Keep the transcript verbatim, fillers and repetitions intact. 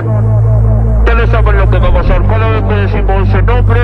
Ustedes saben lo que va a pasar cada vez que decimos ese nombre.